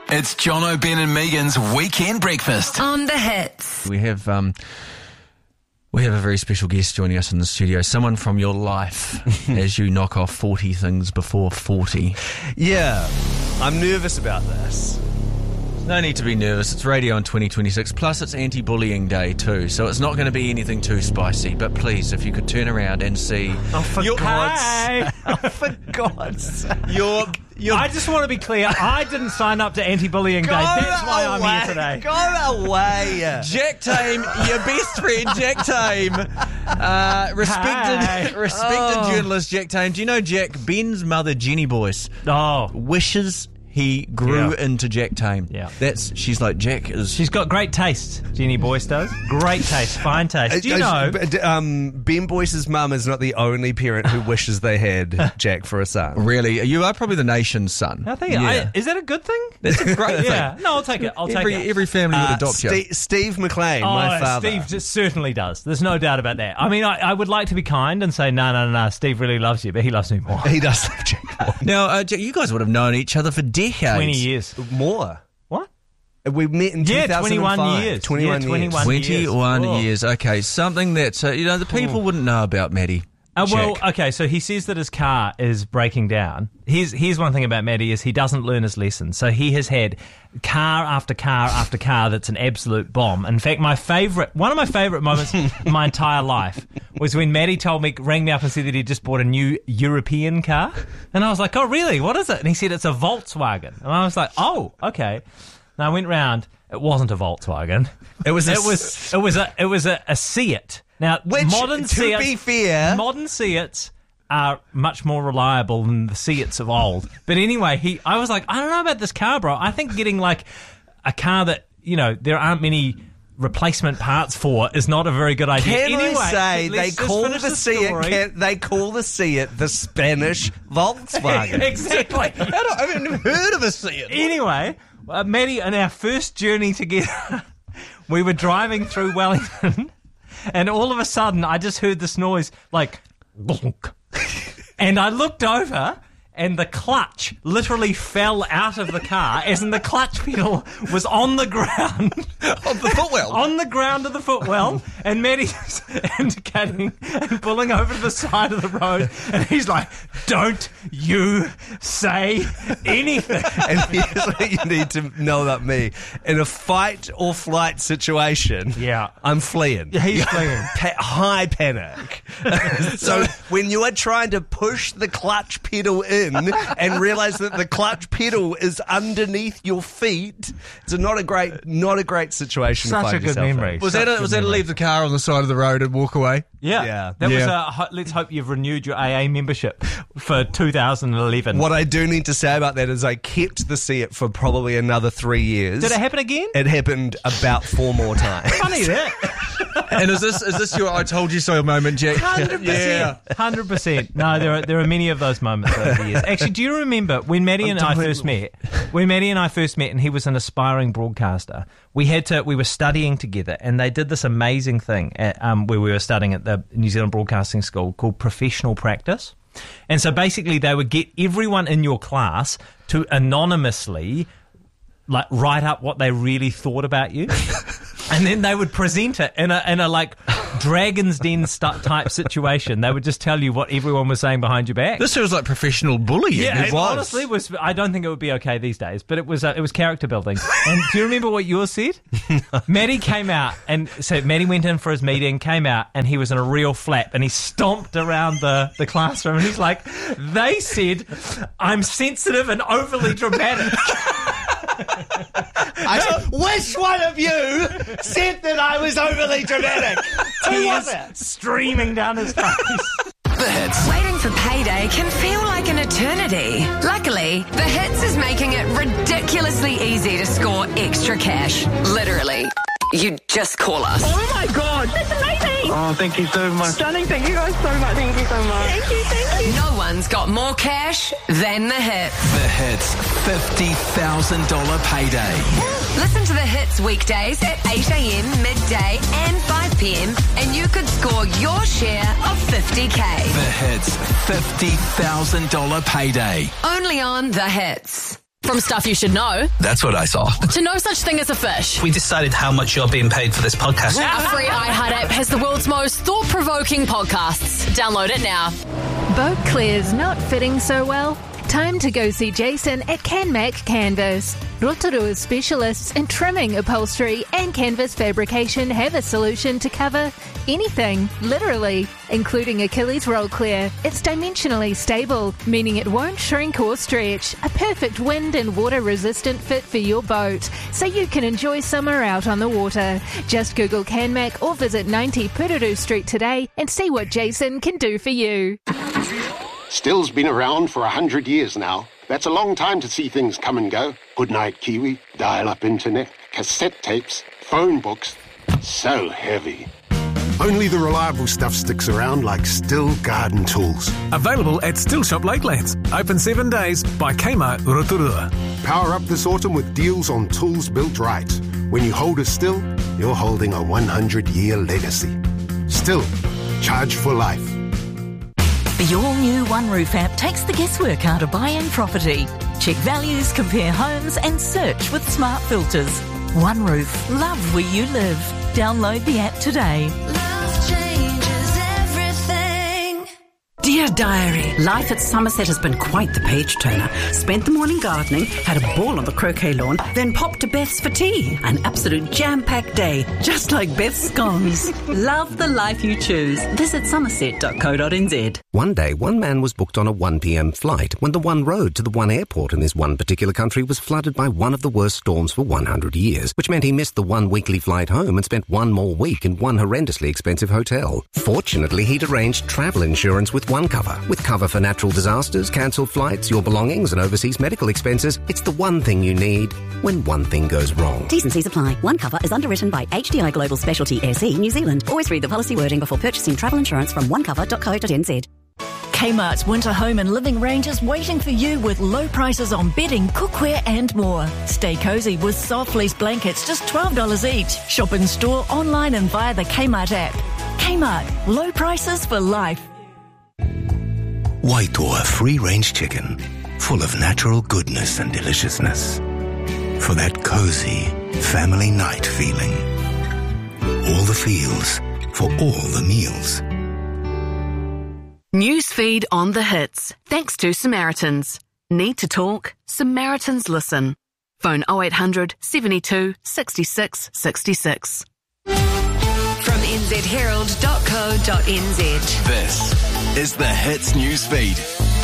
It's Jono, Ben and Megan's Weekend Breakfast. On the Hits. We have a very special guest joining us in the studio. Someone from your life as you knock off 40 things before 40. Yeah, I'm nervous about this. No need to be nervous. It's radio in 2026. Plus, it's anti-bullying day too, so it's not going to be anything too spicy. But please, if you could turn around and see... Oh, for God's sake. I just want to be clear. I didn't sign up to anti-bullying day. That's why I'm here today. Go away. Jack Tame, your best friend, Jack Tame. Respected journalist Jack Tame. Do you know Jack? Ben's mother, Jenny Boyce, wishes he grew into Jack Tame. Yeah. She's like, Jack is... She's got great taste, Jenny Boyce does. Great taste, fine taste. Do you know... Ben Boyce's mum is not the only parent who wishes they had Jack for a son. Really? You are probably the nation's son. I think... Yeah. Is that a good thing? That's a great thing. Yeah. No, I'll take it. Every family would adopt you. Steve McLean, my father. Steve just certainly does. There's no doubt about that. I mean, I would like to be kind and say, no, Steve really loves you, but he loves me more. He does love Jack more. Now, Jack, you guys would have known each other for decades. 20 years. More. What? We met in 2005. 21 years. 21 years. Okay, something that the people wouldn't know about Maddie. Okay, so he says that his car is breaking down. Here's one thing about Maddie is he doesn't learn his lessons. So he has had car after car after car that's an absolute bomb. In fact, one of my favourite moments in my entire life was when Maddie rang me up and said that he just bought a new European car. And I was like, oh, really? What is it? And he said it's a Volkswagen. And I was like, oh, okay. And I went round. It wasn't a Volkswagen. It was a Seat. Now, modern Seats are much more reliable than the Seats of old. But anyway, I was like, I don't know about this car, bro. I think getting like a car that, there aren't many replacement parts for is not a very good idea. They call the Seat the Spanish Volkswagen. Exactly. I've never heard of a Seat. Anyway, Maddie, on our first journey together, we were driving through Wellington. And all of a sudden, I just heard this noise, like, bonk. And I looked over, and the clutch literally fell out of the car, as in the clutch pedal was on the ground. Of the footwell? On the ground of the footwell. And Maddie's indicating and pulling over to the side of the road. And he's like, don't you say anything. And here's what you need to know about me. In a fight or flight situation, I'm fleeing. Yeah, he's fleeing. High panic. So when you are trying to push the clutch pedal in and realize that the clutch pedal is underneath your feet, it's not a great situation. Such to find a good memory. Was that to leave the car on the side of the road and walk away? Yeah. That was let's hope you've renewed your AA membership for 2011. What I do need to say about that is I kept the Seat for probably another 3 years. Did it happen again? It happened about 4 more times. Funny that. And is this your I told you so moment, Jack? 100%. Yeah. 100%. No, there are many of those moments over the years. Actually, do you remember when Maddie and I first met? When Maddie and I first met, and he was an aspiring broadcaster, we were studying together, and they did this amazing thing at, where we were studying at the New Zealand Broadcasting School called professional practice. And so basically, they would get everyone in your class to anonymously write up what they really thought about you. And then they would present it in a like Dragon's Den type situation. They would just tell you what everyone was saying behind your back. This was like professional bullying. Yeah, it was. Honestly was. I don't think it would be okay these days, but it was character building. And do you remember what yours said? Maddie came out, and so Maddie went in for his meeting, came out, and he was in a real flap, and he stomped around the classroom, and he's like, "They said I'm sensitive and overly dramatic." Which one of you said that I was overly dramatic? Who was it? Streaming down his face. The Hits. Waiting for payday can feel like an eternity. Luckily, The Hits is making it ridiculously easy to score extra cash. Literally. You just call us. Oh my God, that's amazing. Oh, thank you so much. Stunning, thank you guys so much. Thank you so much. Thank you. No one's got more cash than The Hits. The Hits $50,000 payday. Listen to The Hits weekdays at 8 a.m, midday and 5 p.m. and you could score your share of $50,000. The Hits $50,000 payday. Only on The Hits. From stuff you should know That's what I saw. to no such thing as a fish. We decided how much you're being paid for this podcast. Our free iHeart app has the world's most thought-provoking podcasts. Download it now. Boat clears not fitting so well? Time to go see Jason at CanMac Canvas. Rotorua specialists in trimming, upholstery and canvas fabrication have a solution to cover anything, literally, including Achilles roll clear. It's dimensionally stable, meaning it won't shrink or stretch. A perfect wind and water resistant fit for your boat, so you can enjoy summer out on the water. Just Google CanMac or visit 90 Pururu Street today and see what Jason can do for you. Still's been around for 100 years now. That's a long time to see things come and go. Goodnight Kiwi, dial-up internet, cassette tapes, phone books. So heavy. Only the reliable stuff sticks around, like Still Garden Tools. Available at Still Shop Lakelands. Open 7 days by Kmart Rotorua. Power up this autumn with deals on tools built right. When you hold a Still, you're holding a 100-year legacy. Still, charge for life. The all-new One Roof app takes the guesswork out of buying property. Check values, compare homes and search with smart filters. One Roof. Love where you live. Download the app today. Love changes everything. Dear Diary, life at Somerset has been quite the page-turner. Spent the morning gardening, had a ball on the croquet lawn, then popped to Beth's for tea. An absolute jam-packed day, just like Beth's scones. Love the life you choose. Visit somerset.co.nz. One day, one man was booked on a 1 p.m. flight when the one road to the one airport in this one particular country was flooded by one of the worst storms for 100 years, which meant he missed the one weekly flight home and spent one more week in one horrendously expensive hotel. Fortunately, he'd arranged travel insurance with OneCover. With cover for natural disasters, cancelled flights, your belongings and overseas medical expenses, it's the one thing you need when one thing goes wrong. T's and C's apply. OneCover is underwritten by HDI Global Specialty SE New Zealand. Always read the policy wording before purchasing travel insurance from onecover.co.nz. Kmart's winter home and living range is waiting for you with low prices on bedding, cookware and more. Stay cosy with soft fleece blankets, just $12 each. Shop in store, online and via the Kmart app. Kmart, low prices for life. Waitoa free-range chicken, full of natural goodness and deliciousness. For that cozy family night feeling. All the feels for all the meals. Newsfeed on the hits. Thanks to Samaritans. Need to talk? Samaritans listen. Phone 0800 72 66 66. From nzherald.co.nz. This is the Hits Newsfeed.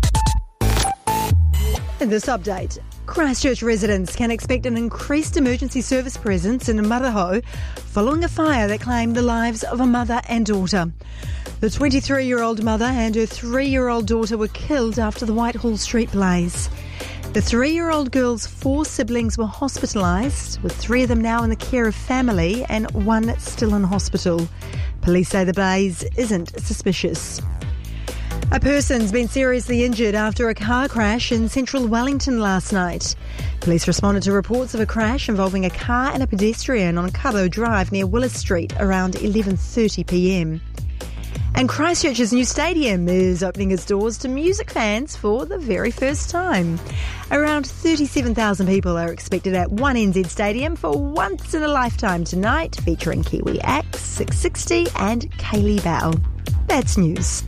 In this update, Christchurch residents can expect an increased emergency service presence in Maraho following a fire that claimed the lives of a mother and daughter. The 23-year-old mother and her 3-year-old daughter were killed after the Whitehall Street blaze. The 3-year-old girl's 4 siblings were hospitalised, with 3 of them now in the care of family and 1 still in hospital. Police say the blaze isn't suspicious. A person's been seriously injured after a car crash in central Wellington last night. Police responded to reports of a crash involving a car and a pedestrian on Caro Drive near Willis Street around 11:30 p.m. And Christchurch's new stadium is opening its doors to music fans for the very first time. Around 37,000 people are expected at 1NZ Stadium for Once in a Lifetime tonight, featuring Kiwi acts 660 and Kaylee Bell. That's news.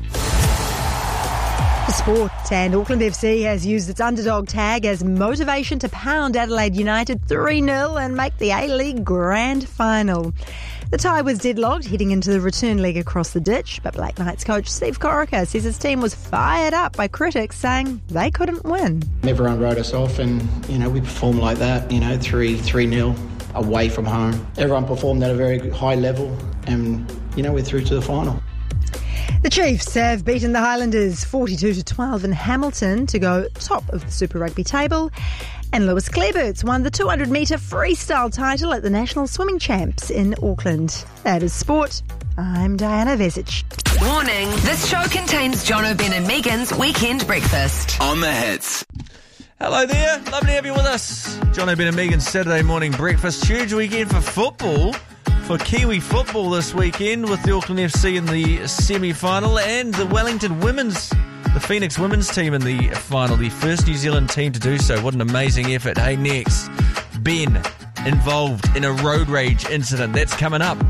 Sport, and Auckland FC has used its underdog tag as motivation to pound Adelaide United 3-0 and make the A-League Grand Final. The tie was deadlocked heading into the return leg across the ditch, but Black Knights coach Steve Corica says his team was fired up by critics saying they couldn't win. Everyone wrote us off and, we performed like that, 3-0 away from home. Everyone performed at a very high level and, we're through to the final. The Chiefs have beaten the Highlanders 42-12 in Hamilton to go top of the Super Rugby table. And Lewis Kleberts won the 200-metre freestyle title at the National Swimming Champs in Auckland. That is sport. I'm Diana Vesic. Warning, this show contains John O'Ben and Megan's Weekend Breakfast. On the Hits. Hello there, lovely to have you with us. John O'Ben and Megan's Saturday morning breakfast. Huge weekend for football. For Kiwi football this weekend with the Auckland FC in the semi-final and the Wellington women's the Phoenix women's team in the final, the first New Zealand team to do so. What an amazing effort. Hey, next, Ben involved in a road rage incident. That's coming up.